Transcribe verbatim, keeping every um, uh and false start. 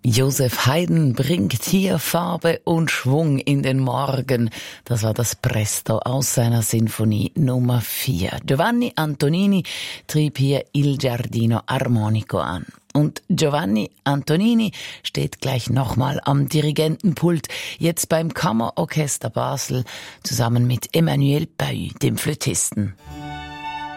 Joseph Haydn bringt hier Farbe und Schwung in den Morgen. Das war das Presto aus seiner Sinfonie Nummer vier. Giovanni Antonini trieb hier Il Giardino Armonico an. Und Giovanni Antonini steht gleich nochmal am Dirigentenpult, jetzt beim Kammerorchester Basel, zusammen mit Emmanuel Pahu, dem Flötisten.